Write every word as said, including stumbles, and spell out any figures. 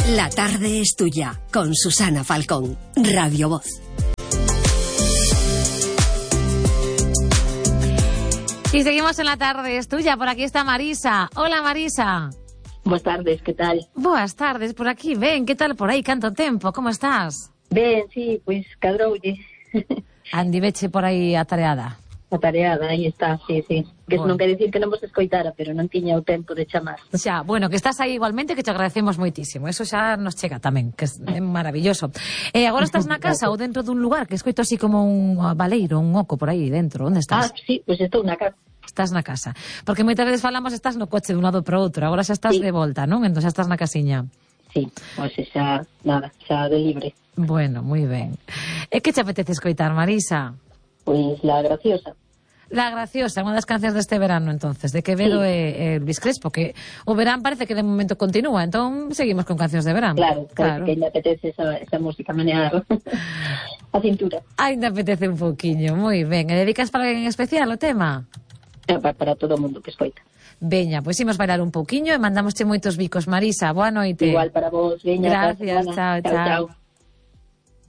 La tarde es tuya, con Susana Falcón, Radio Voz. Y seguimos en La tarde es tuya, por aquí está Marisa. Hola, Marisa. Boas tardes, que tal? Boas tardes, por aquí, ven, que tal por aí, canto tempo, como estás? Ben, sí, pois cadroulle. Andi, veche por aí atareada. Atareada, aí está, sí, sí. Que Bueno. non quer dicir que non vos escoitara, pero non tiña o tempo de chamar. Xa, bueno, que estás aí igualmente, que te agradecemos moitísimo. Eso xa nos chega tamén, que é maravilloso. E eh, agora estás na casa ou dentro dun lugar que escoito así como un baleiro, un oco por aí dentro. Onde estás? Ah, sí, pois estou na casa. Estás na casa. Porque moitas veces falamos estás no coche dun lado para outro. Agora xa estás Sí. de volta, non? Entón xa estás na casiña. Sí, pois xa, nada, xa de libre. Bueno, moi ben. E que te apetece escoitar, Marisa? Pois la graciosa. La graciosa, unha das cancións deste verano, entonces, de Quevedo Sí. e, e Luis Crespo, que o verán parece que de momento continúa, entón seguimos con cancións de verano. Claro, claro. claro. Que ainda apetece esa, esa música menear a cintura. Ainda apetece un pouquiño, moi ben. E dedicas para alguén en especial o tema? Para, para todo o mundo que escoita. Veña, pois imos bailar un pouquiño e mandamosche moitos bicos, Marisa. Boa noite. Igual para vos, veña. Gracias, chao, chao. Chao, chao.